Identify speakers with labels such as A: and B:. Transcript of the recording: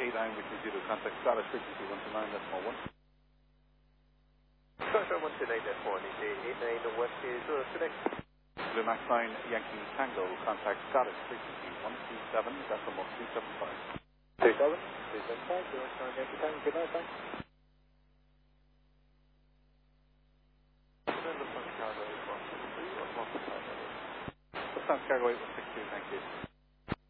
A: 89, which is you to contact Scottish frequency 129.1.
B: Scottish 129.1, EJ 89 West is connect.
A: Blue Max 9 Yankee Tango, contact Scottish frequency 127.275.
B: 27, 275, Blue Max 9 Yankee Tango, good night, thanks.
A: Lufthansa Cargo 8162, thank you.